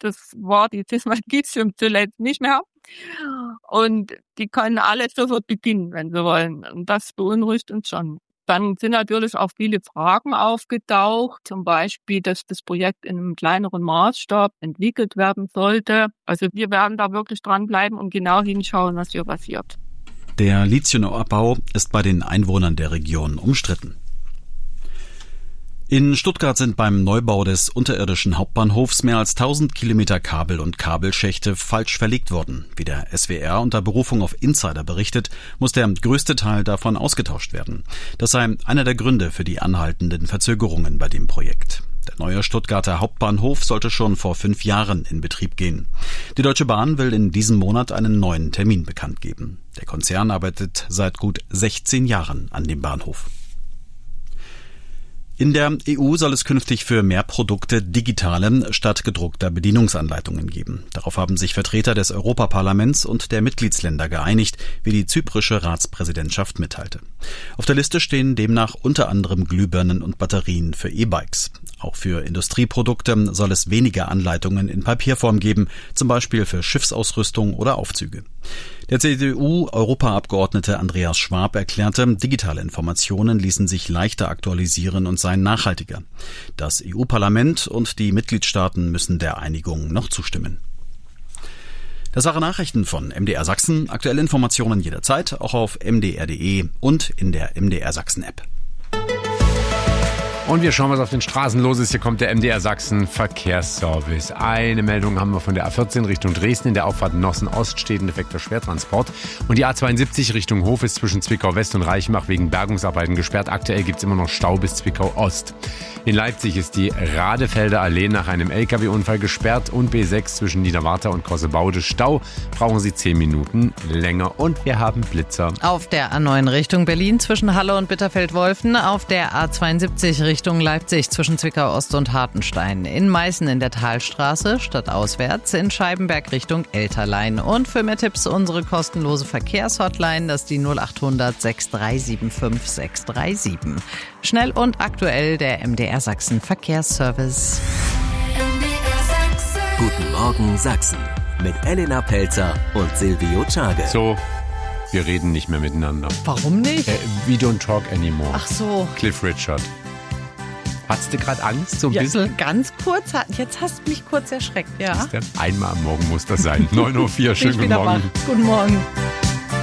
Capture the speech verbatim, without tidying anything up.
das war dieses Magnesium zuletzt nicht mehr. Und die können alle sofort beginnen, wenn sie wollen. Und das beunruhigt uns schon. Dann sind natürlich auch viele Fragen aufgetaucht, zum Beispiel, dass das Projekt in einem kleineren Maßstab entwickelt werden sollte. Also wir werden da wirklich dranbleiben und genau hinschauen, was hier passiert. Der Lithiumabbau ist bei den Einwohnern der Region umstritten. In Stuttgart sind beim Neubau des unterirdischen Hauptbahnhofs mehr als tausend Kilometer Kabel und Kabelschächte falsch verlegt worden. Wie der S W R unter Berufung auf Insider berichtet, muss der größte Teil davon ausgetauscht werden. Das sei einer der Gründe für die anhaltenden Verzögerungen bei dem Projekt. Der neue Stuttgarter Hauptbahnhof sollte schon vor fünf Jahren in Betrieb gehen. Die Deutsche Bahn will in diesem Monat einen neuen Termin bekannt geben. Der Konzern arbeitet seit gut sechzehn Jahren an dem Bahnhof. In der E U soll es künftig für mehr Produkte digitale statt gedruckter Bedienungsanleitungen geben. Darauf haben sich Vertreter des Europaparlaments und der Mitgliedsländer geeinigt, wie die zyprische Ratspräsidentschaft mitteilte. Auf der Liste stehen demnach unter anderem Glühbirnen und Batterien für E-Bikes. Auch für Industrieprodukte soll es weniger Anleitungen in Papierform geben, zum Beispiel für Schiffsausrüstung oder Aufzüge. Der C D U-Europaabgeordnete Andreas Schwab erklärte, digitale Informationen ließen sich leichter aktualisieren und seien nachhaltiger. Das E U-Parlament und die Mitgliedstaaten müssen der Einigung noch zustimmen. Das waren Nachrichten von M D R Sachsen. Aktuelle Informationen jederzeit, auch auf m d r punkt d e und in der M D R Sachsen-App. Und wir schauen, was auf den Straßen los ist. Hier kommt der M D R Sachsen Verkehrsservice. Eine Meldung haben wir von der A vierzehn Richtung Dresden. In der Auffahrt Nossen-Ost steht ein defekter Schwertransport. Und die A zweiundsiebzig Richtung Hof ist zwischen Zwickau West und Reichenbach wegen Bergungsarbeiten gesperrt. Aktuell gibt es immer noch Stau bis Zwickau Ost. In Leipzig ist die Radefelder Allee nach einem L K W-Unfall gesperrt und B sechs zwischen Niederwarta und Kossebaude Stau. Brauchen Sie zehn Minuten länger und wir haben Blitzer. Auf der A neun Richtung Berlin zwischen Halle und Bitterfeld-Wolfen. Auf der A zweiundsiebzig Richtung Leipzig zwischen Zwickau Ost und Hartenstein. In Meißen in der Talstraße stadtauswärts. In Scheibenberg Richtung Elterlein. Und für mehr Tipps unsere kostenlose Verkehrshotline. Das ist die null achthundert sechs drei sieben fünf sechs drei sieben. Schnell und aktuell der M D R Sachsen Verkehrsservice. Guten Morgen Sachsen mit Elena Pelzer und Silvio Czage. So, wir reden nicht mehr miteinander. Warum nicht? Äh, we don't talk anymore. Ach so. Cliff Richard. Hattest du gerade Angst, so ein Ja, bisschen? ganz kurz. Jetzt hast du mich kurz erschreckt, ja. Einmal am Morgen muss das sein. neun Uhr vier, schönen guten Morgen. Guten Morgen.